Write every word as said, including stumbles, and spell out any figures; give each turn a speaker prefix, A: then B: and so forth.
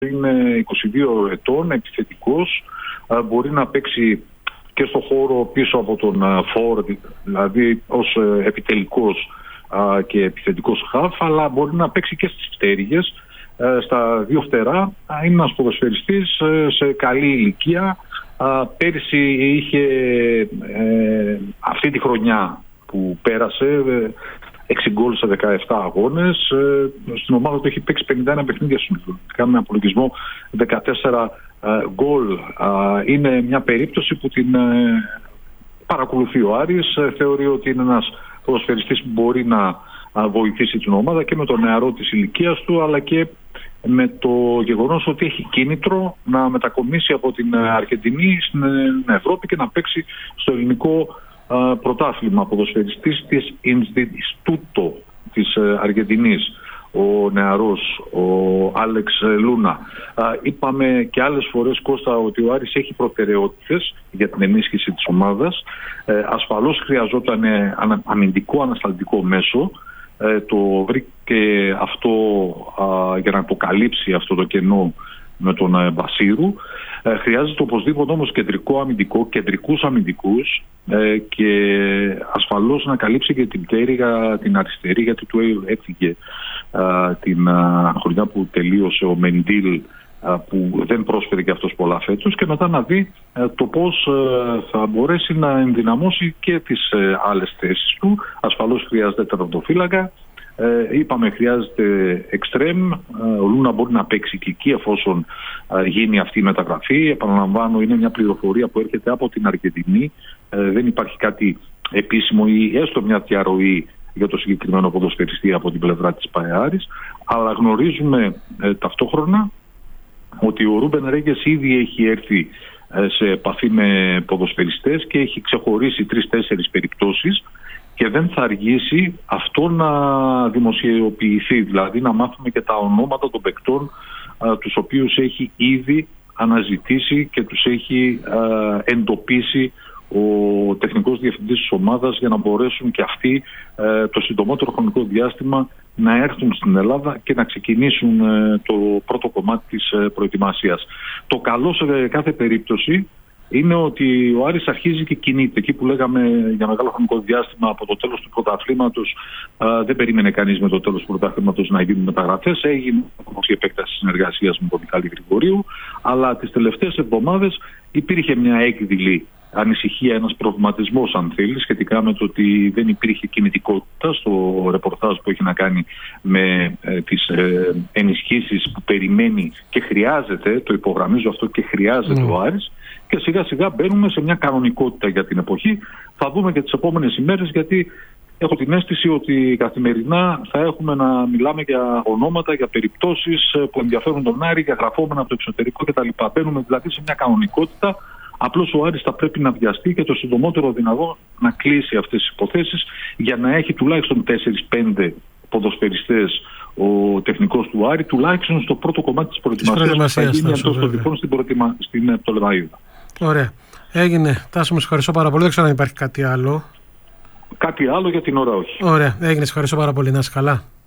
A: είναι είκοσι δύο ετών, επιθετικός, μπορεί να παίξει και στο χώρο πίσω από τον φορ, δηλαδή ως επιτελικός και επιθετικός χαφ, αλλά μπορεί να παίξει και στις πτέρυγες, στα δύο φτερά. Είναι ένας ποδοσφαιριστής σε καλή ηλικία. Πέρυσι είχε ε, αυτή τη χρονιά που πέρασε έξι γκολ σε δεκαεπτά αγώνες. Ε, στην ομάδα του έχει παίξει πενήντα ένα παιχνίδια συνολικά με απολογισμό δεκατέσσερα γκολ. Ε, είναι μια περίπτωση που την ε, παρακολουθεί ο Άρης. Ε, θεωρεί ότι είναι ένας ποδοσφαιριστής που μπορεί να ε, βοηθήσει την ομάδα και με το νεαρό της ηλικίας του, αλλά και με το γεγονός ότι έχει κίνητρο να μετακομίσει από την Αργεντινή στην Ευρώπη και να παίξει στο ελληνικό α, πρωτάθλημα. Ποδοσφαιριστής της Ινστιτούτο της Αργεντινής, ο νεαρός, ο Άλεξ Λούνα. Α, είπαμε και άλλες φορές, Κώστα, ότι ο Άρης έχει προτεραιότητες για την ενίσχυση της ομάδας. Ε, ασφαλώς χρειαζόταν αμυντικό ανασταλτικό μέσο. Ε, το βρήκε αυτό α, για να αποκαλύψει αυτό το κενό με τον ε, Μπασίρου. Ε, χρειάζεται οπωσδήποτε όμως κεντρικό αμυντικό, κεντρικούς αμυντικούς ε, και ασφαλώς να καλύψει και την πτέρυγα την αριστερή, γιατί του έφυγε α, την α, χρονιά που τελείωσε ο Μεντίλ, που δεν πρόσφερε και αυτός πολλά φέτος, και μετά να δει το πώς θα μπορέσει να ενδυναμώσει και τις άλλες θέσεις του. Ασφαλώς χρειάζεται τερματοφύλακα. Ε, είπαμε χρειάζεται εξτρέμ. Ο Λούνα μπορεί να παίξει και εκεί εφόσον γίνει αυτή η μεταγραφή. Επαναλαμβάνω, είναι μια πληροφορία που έρχεται από την Αργεντινή. Ε, δεν υπάρχει κάτι επίσημο ή έστω μια διαρροή για το συγκεκριμένο ποδοσφαιριστή από την πλευρά της ΠΑΕΑΡης, αλλά γνωρίζουμε ε, ταυτόχρονα ότι ο Ρούμπεν Ρέγκες ήδη έχει έρθει σε επαφή με ποδοσφαιριστές και έχει ξεχωρίσει τρεις-τέσσερις περιπτώσεις και δεν θα αργήσει αυτό να δημοσιοποιηθεί, δηλαδή να μάθουμε και τα ονόματα των παικτών α, τους οποίους έχει ήδη αναζητήσει και τους έχει α, εντοπίσει ο τεχνικός διευθυντής της ομάδας, για να μπορέσουν και αυτοί ε, το συντομότερο χρονικό διάστημα να έρθουν στην Ελλάδα και να ξεκινήσουν ε, το πρώτο κομμάτι της ε, προετοιμασίας. Το καλό σε κάθε περίπτωση είναι ότι ο Άρης αρχίζει και κινείται. Εκεί που λέγαμε για μεγάλο χρονικό διάστημα από το τέλος του πρωταθλήματος, ε, δεν περίμενε κανείς με το τέλος του πρωταθλήματος να γίνουν μεταγραφές. Έγινε η επέκταση συνεργασίας με τον Μιχάλη Γρηγορίου, αλλά τις τελευταίες εβδομάδες υπήρχε μια έκδηλη ανησυχία, ένας προβληματισμός αν θέλει, σχετικά με το ότι δεν υπήρχε κινητικότητα στο ρεπορτάζ που έχει να κάνει με ε, τις ε, ενισχύσεις που περιμένει και χρειάζεται, το υπογραμμίζω αυτό, και χρειάζεται mm. ο Άρης, και σιγά σιγά μπαίνουμε σε μια κανονικότητα για την εποχή. Θα δούμε και τις επόμενες ημέρες, γιατί έχω την αίσθηση ότι καθημερινά θα έχουμε να μιλάμε για ονόματα, για περιπτώσεις που ενδιαφέρουν τον Άρη, για γραφόμενα από το εξωτερικό κτλ. Μπαίνουμε δηλαδή σε μια κανονικότητα. Απλώς ο Άρης θα πρέπει να βιαστεί και το συντομότερο δυνατό να κλείσει αυτές τις υποθέσεις, για να έχει τουλάχιστον τέσσερις πέντε ποδοσφαιριστές ο τεχνικός του Άρη, τουλάχιστον στο πρώτο κομμάτι της προετοιμασίας που θα γίνει εντός των τυπών στην, προετοιμα... στην Πτολεμαΐδα.
B: Ωραία. Έγινε. Τάσο, με ευχαριστώ πάρα πολύ. Δεν ξέρω αν υπάρχει κάτι άλλο.
A: Κάτι άλλο για την ώρα όχι.
B: Ωραία. Έγινε. Σε ευχαριστώ πάρα πολύ. Να είσαι καλά.